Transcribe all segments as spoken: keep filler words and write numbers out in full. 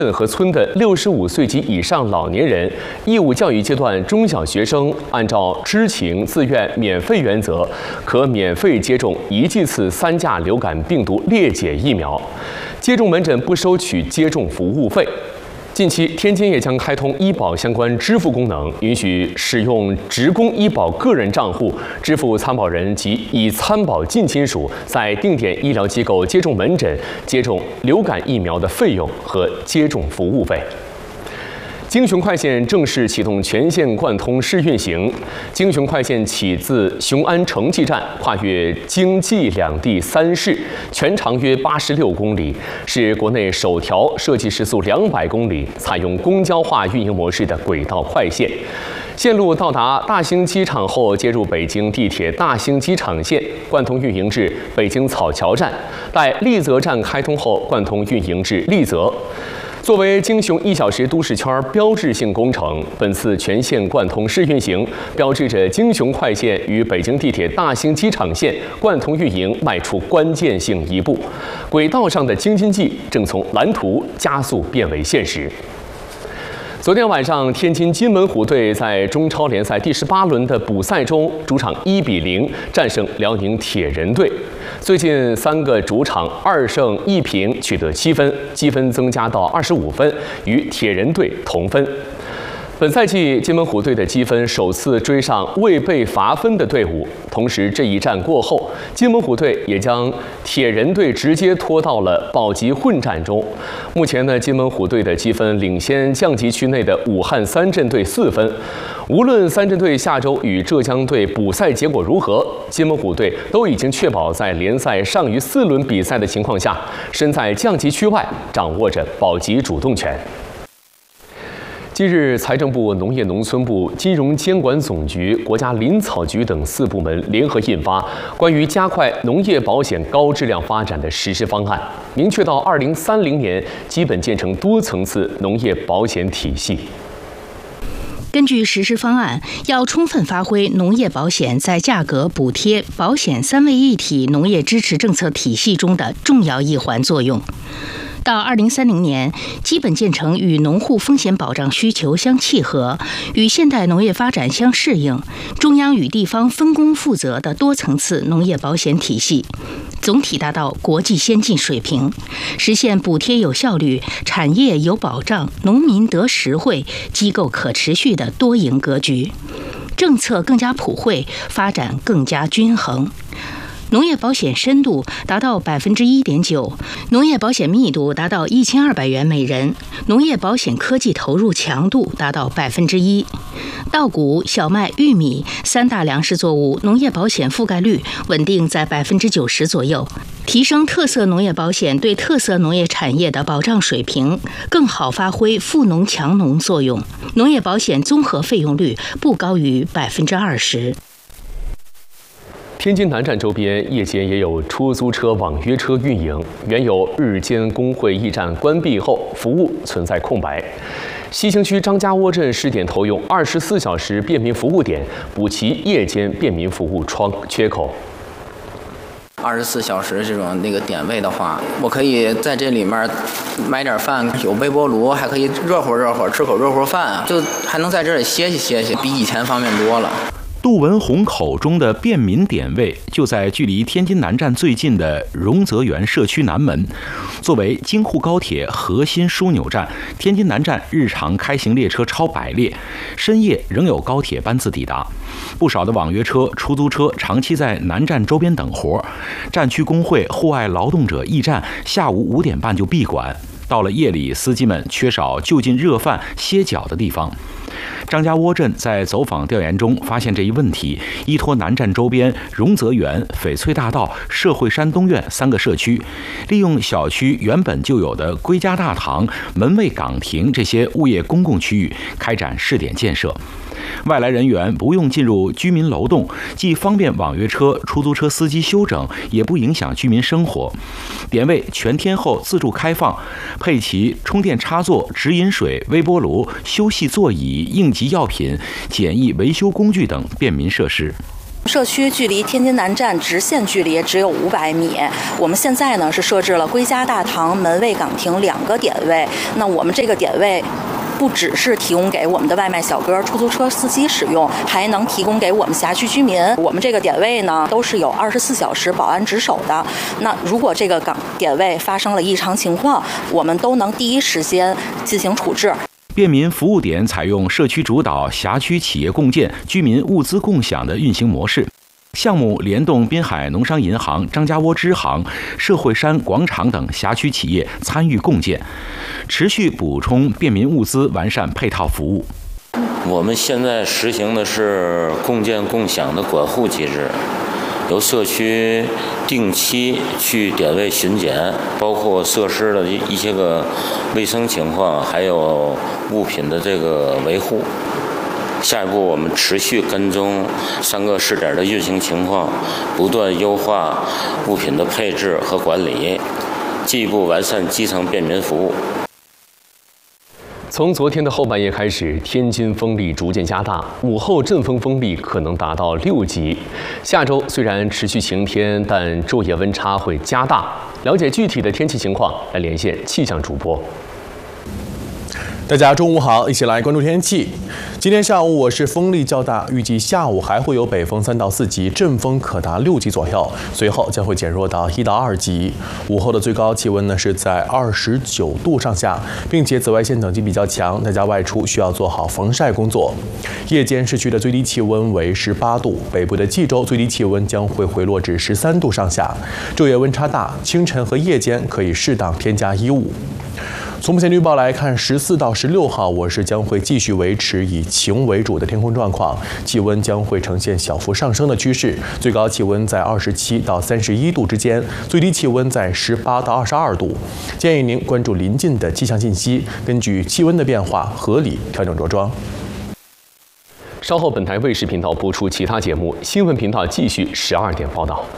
和村的六十五岁及以上老年人、义务教育阶段中小学生，按照知情、自愿、免费原则，可免费接种一剂次三价流感病毒裂解疫苗。接种门诊不收取接种服务费。近期，天津也将开通医保相关支付功能，允许使用职工医保个人账户支付参保人及已参保近亲属在定点医疗机构接种门诊、接种流感疫苗的费用和接种服务费。京雄快线正式启动全线贯通试运行。京雄快线起自雄安城际站，跨越京冀两地三市，全长约八十六公里，是国内首条设计时速两百公里、采用公交化运营模式的轨道快线。线路到达大兴机场后，接入北京地铁大兴机场线，贯通运营至北京草桥站，待丽泽站开通后，贯通运营至丽泽。作为京雄一小时都市圈标志性工程，本次全线贯通试运行，标志着京雄快线与北京地铁大兴机场线贯通运营迈出关键性一步，轨道上的京津冀正从蓝图加速变为现实。昨天晚上，天津津门虎队在中超联赛第十八轮的补赛中，主场一比零战胜辽宁铁人队。最近三个主场二胜一平，取得七分，积分增加到二十五分，与铁人队同分。本赛季津门虎队的积分首次追上未被罚分的队伍，同时这一战过后，津门虎队也将铁人队直接拖到了保级混战中。目前呢，津门虎队的积分领先降级区内的武汉三镇队四分。无论三镇队下周与浙江队补赛结果如何，津门虎队都已经确保在联赛尚余四轮比赛的情况下，身在降级区外，掌握着保级主动权。近日，财政部、农业农村部、金融监管总局、国家林草局等四部门联合印发《关于加快农业保险高质量发展的实施方案》，明确到二零三零年基本建成多层次农业保险体系。 根据实施方案，要充分发挥农业保险在价格、补贴、保险三位一体农业支持政策体系中的重要一环作用。到二零三零年，基本建成与农户风险保障需求相契合，与现代农业发展相适应，中央与地方分工负责的多层次农业保险体系，总体达到国际先进水平，实现补贴有效率、产业有保障、农民得实惠、机构可持续的多赢格局，政策更加普惠，发展更加均衡。农业保险深度达到百分之一点九，农业保险密度达到一千二百元每人，农业保险科技投入强度达到百分之一。稻谷、小麦、玉米三大粮食作物农业保险覆盖率稳定在百分之九十左右，提升特色农业保险对特色农业产业的保障水平，更好发挥富农强农作用。农业保险综合费用率不高于百分之二十。 天津南站周边夜间也有出租车网约车运营，原有日间工会驿站关闭后，服务存在空白。西青区张家窝镇试点投用二十四小时便民服务点，补齐夜间便民服务窗缺口。 二十四小时这种那个点位的话，我可以在这里面买点饭，有微波炉，还可以热乎热乎吃口热乎饭啊，就还能在这里歇息歇息，比以前方便多了。 杜文红口中的便民点位就在距离天津南站最近的荣泽园社区南门。作为京沪高铁核心枢纽站，天津南站日常开行列车超百列，深夜仍有高铁班次抵达。不少的网约车、出租车长期在南站周边等活，站区工会、户外劳动者驿站下午五点半就闭馆。到了夜里，司机们缺少就近热饭、歇脚的地方。张家窝镇在走访调研中发现这一问题，依托南站周边荣泽园、翡翠大道、社会山东院三个社区，利用小区原本就有的归家大堂、门卫岗亭这些物业公共区域开展试点建设。外来人员不用进入居民楼栋，既方便网约车、出租车司机休整，也不影响居民生活。点位全天候自助开放，配齐充电插座、直饮水、微波炉、休息座椅、应急药品、简易维修工具等便民设施。 社区距离天津南站直线距离只有五百米。我们现在呢是设置了归家大堂、门卫岗亭两个点位。那我们这个点位不只是提供给我们的外卖小哥、出租车司机使用，还能提供给我们辖区居民。我们这个点位呢都是有二十四小时保安值守的。那如果这个岗点位发生了异常情况，我们都能第一时间进行处置。 便民服务点采用社区主导、辖区企业共建、居民物资共享的运行模式。项目联动滨海农商银行、张家窝支行、社会山广场等辖区企业参与共建，持续补充便民物资，完善配套服务。 我们现在实行的是共建共享的管护机制，由社区定期去点位巡检，包括设施的一些个卫生情况，还有物品的这个维护。下一步，我们持续跟踪三个试点的运行情况，不断优化物品的配置和管理，进一步完善基层便民服务。 从昨天的后半夜开始，天津风力逐渐加大，午后阵风风力可能达到六级。下周虽然持续晴天，但昼夜温差会加大。了解具体的天气情况，来连线气象主播。 大家中午好，一起来关注天气。今天上午我市风力较大，预计下午还会有北风三到四级，阵风可达六级左右，随后将会减弱到一到二级。午后的最高气温呢是在二十九度上下，并且紫外线等级比较强，大家外出需要做好防晒工作。夜间市区的最低气温为十八度，北部的冀州最低气温将会回落至十三度上下。昼夜温差大，清晨和夜间可以适当添加衣物。从目前预报来看，十四到十六号我市将会继续维持以晴为主的天空状况，气温将会呈现小幅上升的趋势，最高气温在二十七到三十一度之间，最低气温在十八到二十二度。建议您关注临近的气象信息，根据气温的变化合理调整着装。 稍后本台卫视频道播出其他节目，新闻频道继续十二点报道。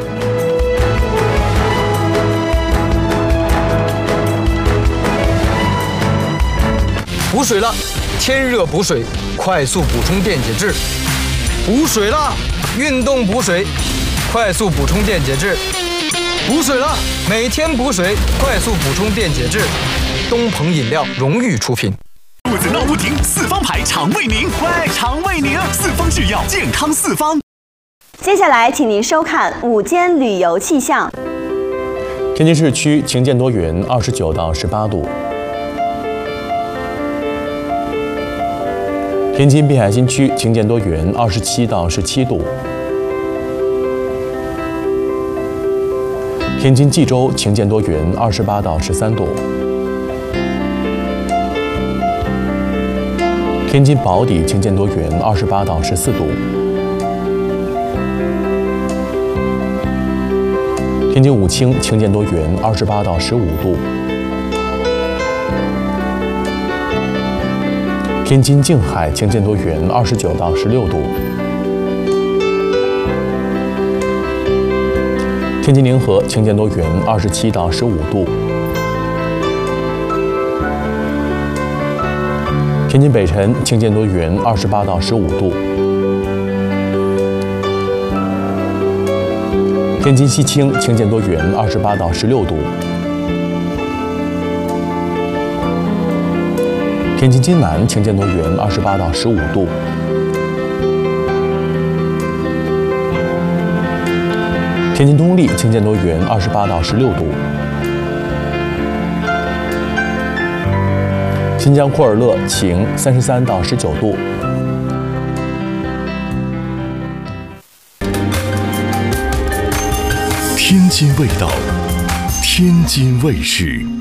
补水了，天热补水，快速补充电解质。补水了，运动补水，快速补充电解质。补水了，每天补水，快速补充电解质。东鹏饮料荣誉出品。 肚子闹不停，四方牌肠胃宁，喂，肠胃宁，四方制药，健康四方。 接下来，请您收看午间旅游气象。 天津市区晴间多云，二十九到十八度。天津滨海新区晴间多云，二十七到十七度。天津冀州晴间多云，二十八到十三度。天津宝坻晴间多云，二十八到十四度。天津武清晴间多云，二十八到十五度。天津静海晴间多云，二十九到十六度。天津宁河晴间多云，二十七到十五度。天津北辰晴间多云，二十八到十五度。天津西青晴间多云，二十八到十六度。天津津南晴间多云，二十八到十五度。天津东丽晴间多云，二十八到十六度。新疆库尔勒晴，三十三到十九度。 天津味道，天津卫视。